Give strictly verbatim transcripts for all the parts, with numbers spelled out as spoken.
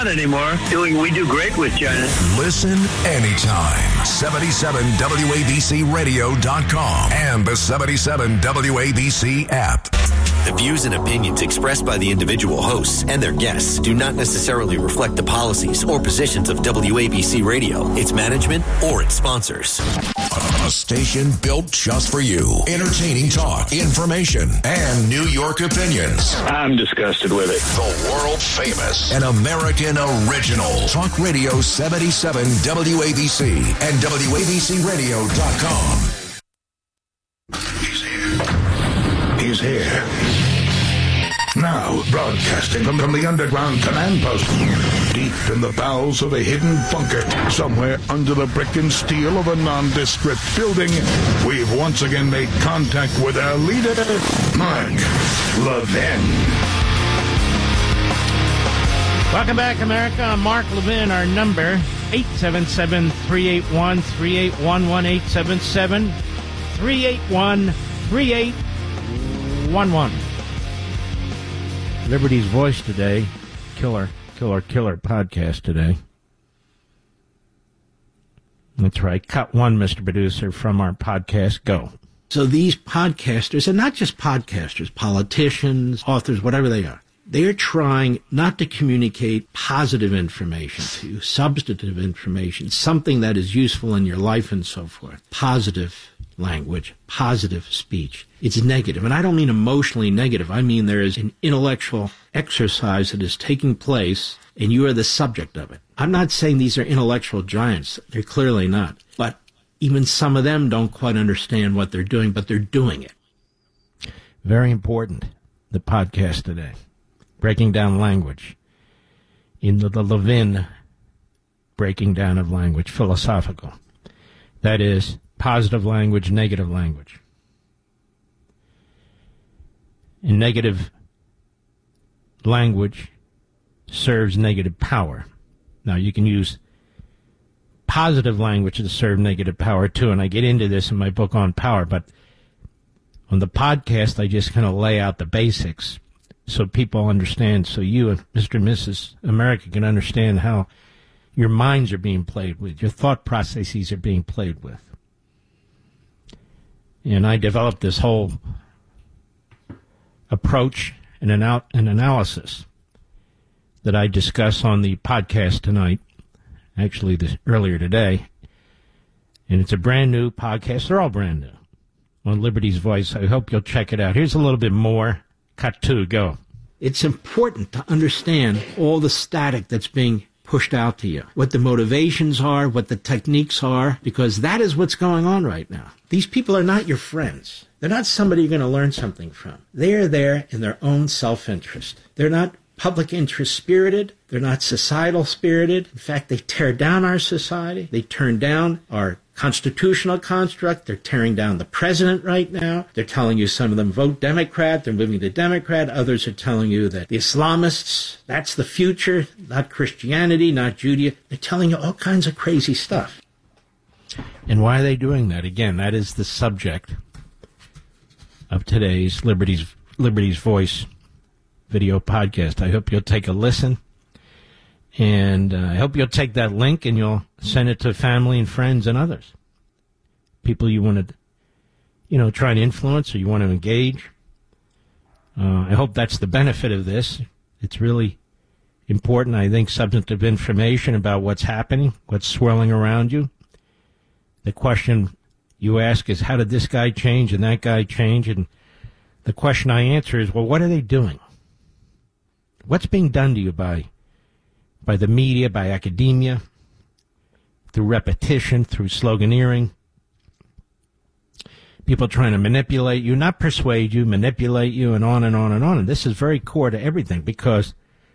Not anymore. Doing, we do great with China. Listen anytime. seventy-seven W A B C radio dot com and the seventy-seven W A B C app. The views and opinions expressed by the individual hosts and their guests do not necessarily reflect the policies or positions of W A B C Radio, its management, or its sponsors. A station built just for you. Entertaining talk, information, and New York opinions. I'm disgusted with it. The world famous and American original. Talk Radio seventy-seven W A B C and W A B C radio dot com. He's here. He's here. Now, broadcasting from, from the underground command post, deep in the bowels of a hidden bunker, somewhere under the brick and steel of a nondescript building, we've once again made contact with our leader, Mark Levin. Welcome back, America. I'm Mark Levin. Our number, eight seven seven, three eight one, three eight one one, eight seven seven, three eight one, three eight one one. Liberty's Voice today. Killer, killer, killer podcast today. That's right. Cut one, Mister Producer, from our podcast. Go. So these podcasters, and not just podcasters, politicians, authors, whatever they are, they're trying not to communicate positive information to you, substantive information, something that is useful in your life and so forth. Positive language, positive speech. It's negative. And I don't mean emotionally negative. I mean there is an intellectual exercise that is taking place, and you are the subject of it. I'm not saying these are intellectual giants. They're clearly not. But even some of them don't quite understand what they're doing, but they're doing it. Very important, the podcast today. Breaking down language. In the, the Levin breaking down of language, philosophical. That is, positive language, negative language. And negative language serves negative power. Now, you can use positive language to serve negative power, too, and I get into this in my book on power, but on the podcast, I just kind of lay out the basics so people understand, so you, Mister and Missus America, can understand how your minds are being played with, your thought processes are being played with. And I developed this whole approach and an, out, an analysis that I discuss on the podcast tonight, actually this, earlier today. And it's a brand new podcast. They're all brand new on Liberty's Voice. I hope you'll check it out. Here's a little bit more. Cut two, go. It's important to understand all the static that's being pushed out to you, what the motivations are, what the techniques are, because that is what's going on right now. These people are not your friends. They're not somebody you're going to learn something from. They are there in their own self-interest. They're not public interest spirited. They're not societal spirited. In fact, they tear down our society. They turn down our constitutional construct. They're tearing down the president right now. They're telling you some of them vote Democrat. They're moving to Democrat. Others are telling you that the Islamists, that's the future, not Christianity, not Judaism. They're telling you all kinds of crazy stuff. And why are they doing that? Again, that is the subject of today's Liberty's, Liberty's Voice video podcast. I hope you'll take a listen. And uh, I hope you'll take that link and you'll send it to family and friends and others. People you want to, you know, try to influence or you want to engage. Uh, I hope that's the benefit of this. It's really important, I think, substantive information about what's happening, what's swirling around you. The question you ask is, how did this guy change and that guy change? And the question I answer is, well, what are they doing? What's being done to you by by the media, by academia, through repetition, through sloganeering? People trying to manipulate you, not persuade you, manipulate you, and on and on and on. And this is very core to everything, because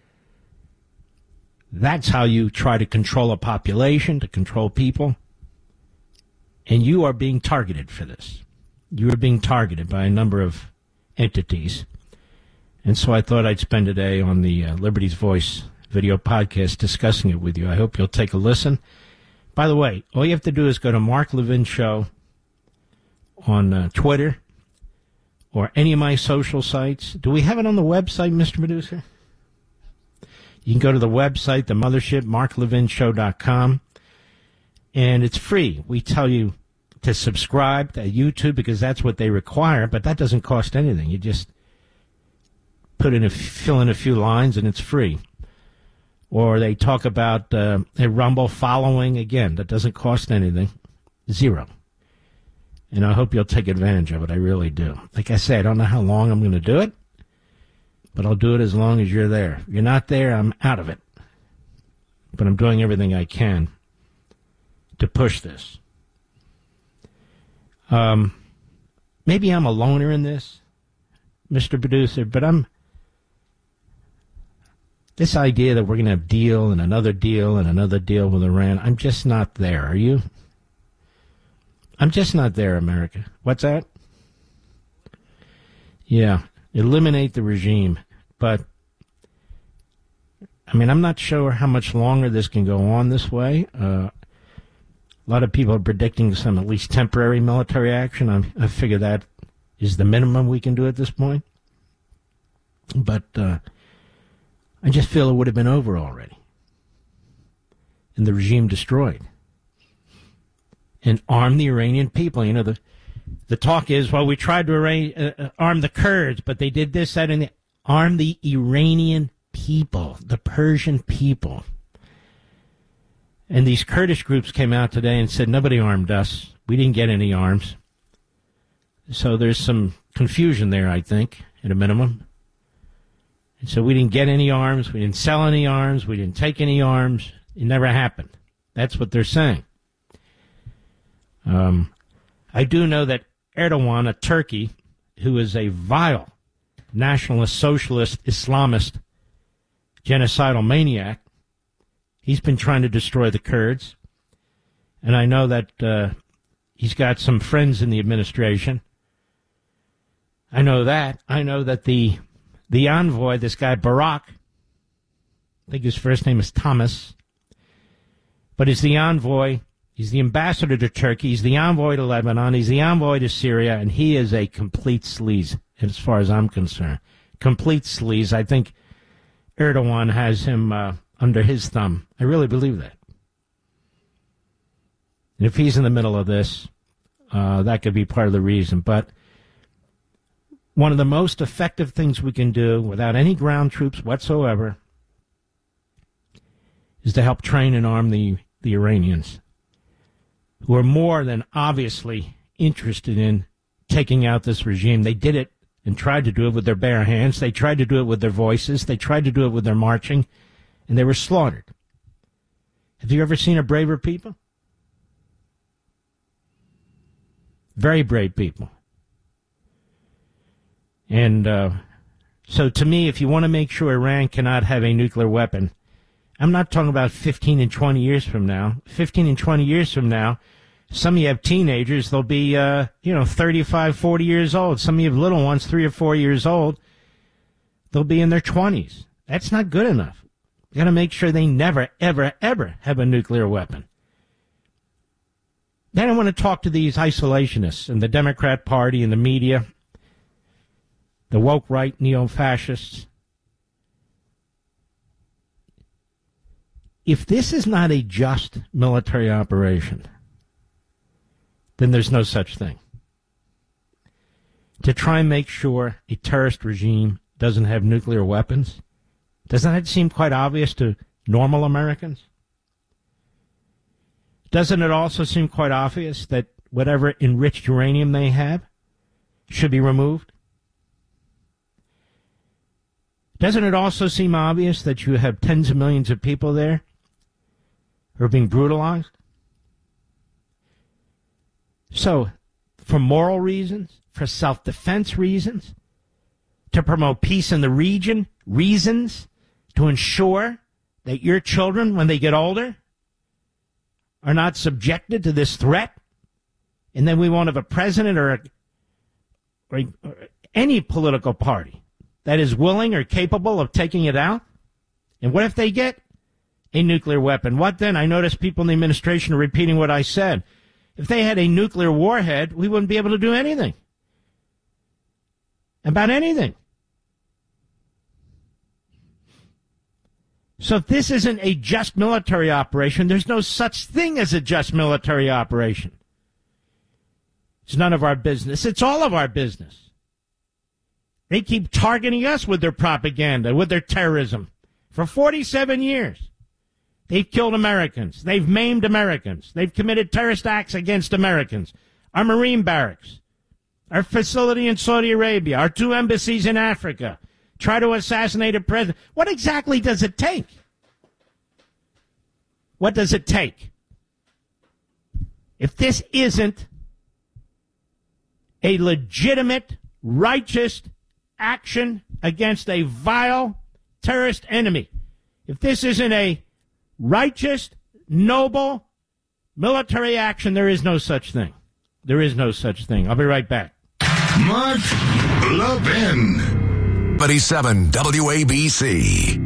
that's how you try to control a population, to control people. And you are being targeted for this. You are being targeted by a number of entities. And so I thought I'd spend a day on the uh, Liberty's Voice video podcast discussing it with you. I hope you'll take a listen. By the way, all you have to do is go to Mark Levin Show on uh, Twitter or any of my social sites. Do we have it on the website, Mister Producer? You can go to the website, the mothership, mark levin show dot com, and it's free. We tell you to subscribe to YouTube because that's what they require, but that doesn't cost anything. You just put in a, fill in a few lines, and it's free. Or they talk about uh, a Rumble following. Again, that doesn't cost anything. Zero. And I hope you'll take advantage of it. I really do. Like I say, I don't know how long I'm going to do it, but I'll do it as long as you're there. If you're not there, I'm out of it. But I'm doing everything I can to push this. Um, maybe I'm a loner in this, Mister Producer, but I'm... This idea that we're going to have deal and another deal and another deal with Iran, I'm just not there. Are you? I'm just not there, America. What's that? Yeah, eliminate the regime. But, I mean, I'm not sure how much longer this can go on this way. Uh, a lot of people are predicting some at least temporary military action. I'm, I figure that is the minimum we can do at this point. But... Uh, I just feel it would have been over already. And the regime destroyed. And arm the Iranian people. You know, the the talk is, well, we tried to arra- uh, arm the Kurds, but they did this, that, and the... Arm the Iranian people, the Persian people. And these Kurdish groups came out today and said, nobody armed us. We didn't get any arms. So there's some confusion there, I think, at a minimum. And so we didn't get any arms, we didn't sell any arms, we didn't take any arms. It never happened. That's what they're saying. Um, I do know that Erdogan, a Turkey, who is a vile nationalist, socialist, Islamist, genocidal maniac, he's been trying to destroy the Kurds. And I know that uh, he's got some friends in the administration. I know that. I know that the... The envoy, this guy Barak, I think his first name is Thomas, but he's the envoy, he's the ambassador to Turkey, he's the envoy to Lebanon, he's the envoy to Syria, and he is a complete sleaze, as far as I'm concerned. Complete sleaze. I think Erdogan has him uh, under his thumb. I really believe that. And if he's in the middle of this, uh, that could be part of the reason, but one of the most effective things we can do without any ground troops whatsoever is to help train and arm the, the Iranians, who are more than obviously interested in taking out this regime. They did it and tried to do it with their bare hands. They tried to do it with their voices. They tried to do it with their marching, and they were slaughtered. Have you ever seen a braver people? Very brave people. And uh, so to me, if you want to make sure Iran cannot have a nuclear weapon, I'm not talking about fifteen and twenty years from now. fifteen and twenty years from now, some of you have teenagers, they'll be, uh, you know, thirty-five, forty years old. Some of you have little ones, three or four years old. They'll be in their twenties. That's not good enough. You got to make sure they never, ever, ever have a nuclear weapon. Then I want to talk to these isolationists and the Democrat Party and the media, the woke right neo-fascists. If this is not a just military operation, then there's no such thing. To try and make sure a terrorist regime doesn't have nuclear weapons, doesn't that seem quite obvious to normal Americans? Doesn't it also seem quite obvious that whatever enriched uranium they have should be removed? Doesn't it also seem obvious that you have tens of millions of people there who are being brutalized? So, for moral reasons, for self-defense reasons, to promote peace in the region, reasons to ensure that your children, when they get older, are not subjected to this threat, and then we won't have a president or, a, or, a, or any political party that is willing or capable of taking it out? And what if they get a nuclear weapon? What then? I notice people in the administration are repeating what I said. If they had a nuclear warhead, we wouldn't be able to do anything. About anything. So if this isn't a just military operation, there's no such thing as a just military operation. It's none of our business. It's all of our business. They keep targeting us with their propaganda, with their terrorism. For forty-seven years, they've killed Americans. They've maimed Americans. They've committed terrorist acts against Americans. Our Marine barracks, our facility in Saudi Arabia, our two embassies in Africa, try to assassinate a president. What exactly does it take? What does it take? If this isn't a legitimate, righteous action against a vile terrorist enemy, if this isn't a righteous, noble military action, there is no such thing. There is no such thing. I'll be right back. Mark Levin. seventy-seven W A B C.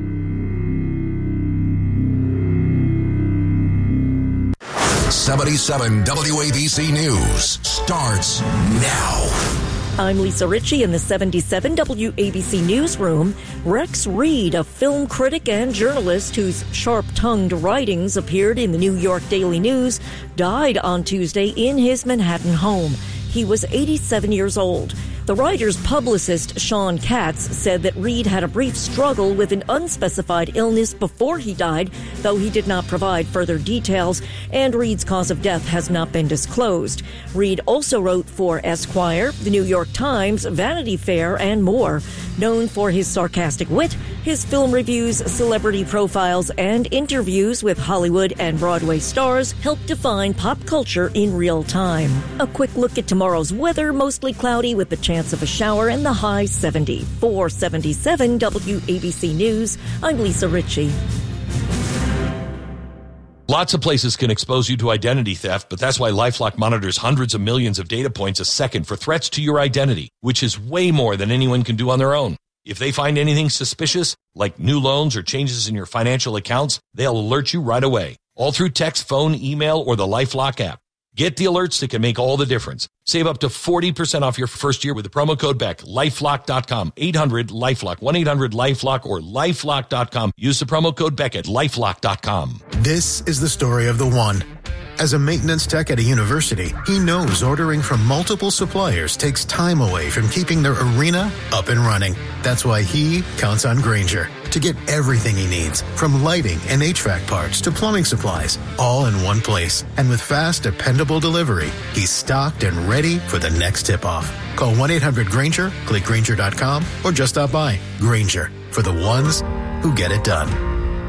seventy-seven W A B C News starts now. I'm Lisa Ritchie in the seventy-seven W A B C newsroom. Rex Reed, a film critic and journalist whose sharp-tongued writings appeared in the New York Daily News, died on Tuesday in his Manhattan home. He was eighty-seven years old. The writer's publicist, Sean Katz, said that Reed had a brief struggle with an unspecified illness before he died, though he did not provide further details, and Reed's cause of death has not been disclosed. Reed also wrote for Esquire, The New York Times, Vanity Fair, and more. Known for his sarcastic wit, his film reviews, celebrity profiles, and interviews with Hollywood and Broadway stars help define pop culture in real time. A quick look at tomorrow's weather, mostly cloudy with the chance of a shower and the high seventy. For seventy-seven W A B C News, I'm Lisa Ritchie. Lots of places can expose you to identity theft, but that's why LifeLock monitors hundreds of millions of data points a second for threats to your identity, which is way more than anyone can do on their own. If they find anything suspicious, like new loans or changes in your financial accounts, they'll alert you right away, all through text, phone, email, or the LifeLock app. Get the alerts that can make all the difference. Save up to forty percent off your first year with the promo code Beck. LifeLock dot com, eight hundred LifeLock, one eight hundred LifeLock, or LifeLock dot com. Use the promo code Beck at LifeLock dot com. This is the story of the one. As a maintenance tech at a university, he knows ordering from multiple suppliers takes time away from keeping their arena up and running. That's why he counts on Grainger to get everything he needs, from lighting and H V A C parts to plumbing supplies, all in one place. And with fast, dependable delivery, he's stocked and ready for the next tip-off. Call one eight hundred Grainger, click Grainger dot com, or just stop by. Grainger, for the ones who get it done.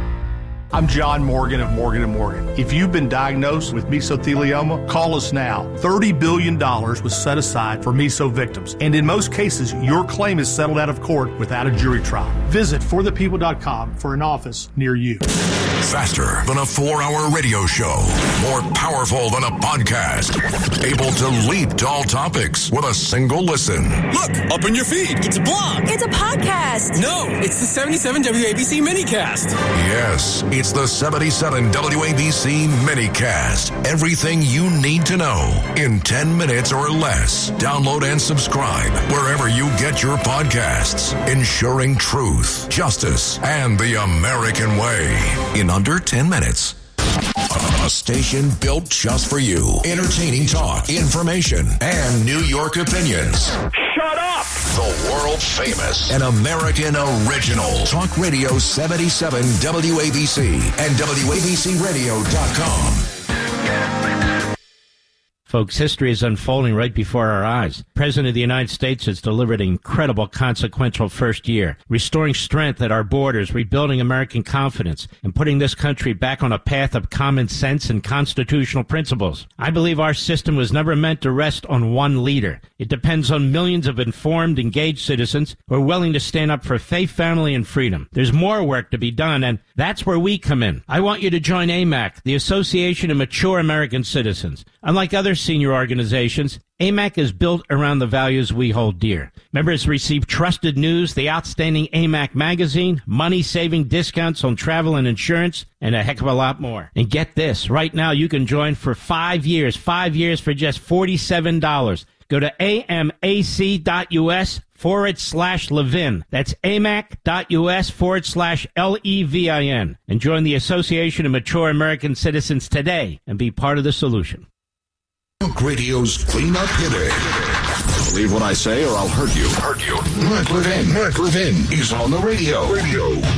I'm John Morgan of Morgan and Morgan. If you've been diagnosed with mesothelioma, call us now. thirty billion dollars was set aside for meso victims, and in most cases, your claim is settled out of court without a jury trial. Visit for the people dot com for an office near you. Faster than a four-hour radio show. More powerful than a podcast. Able to leap to all topics with a single listen. Look, up in your feed. It's a blog. It's a podcast. No, it's the seventy-seven W A B C minicast. Yes, it's the seventy-seven W A B C minicast. Everything you need to know in ten minutes or less. Download and subscribe wherever you get your podcasts. Ensuring truth, justice, and the American way in under ten minutes. A station built just for you. Entertaining talk, information, and New York opinions. Shut up! The world famous and American original. Talk Radio seventy-seven W A B C and W A B C radio dot com. Folks, history is unfolding right before our eyes. The President of the United States has delivered an incredible, consequential first year, restoring strength at our borders, rebuilding American confidence, and putting this country back on a path of common sense and constitutional principles. I believe our system was never meant to rest on one leader. It depends on millions of informed, engaged citizens who are willing to stand up for faith, family, and freedom. There's more work to be done, and that's where we come in. I want you to join A M A C, the Association of Mature American Citizens. Unlike other senior organizations, A M A C is built around the values we hold dear. Members receive trusted news, the outstanding A M A C magazine, money-saving discounts on travel and insurance, and a heck of a lot more. And get this, right now you can join for five years, five years for just forty-seven dollars. Go to A M A C dot U S forward slash Levin. That's amac.us forward slash L E V I N. And join the Association of Mature American Citizens today and be part of the solution. Talk Radio's cleanup hitter. Believe what I say or I'll hurt you. Hurt you. Mark Levin. Mark Levin is on the radio. Radio.